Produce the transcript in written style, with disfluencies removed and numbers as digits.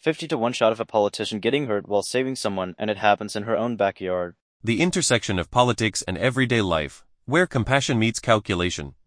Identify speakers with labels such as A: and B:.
A: 50 to 1 shot of a politician getting hurt while saving someone, and it happens in her own backyard.
B: The intersection of politics and everyday life, where compassion meets calculation.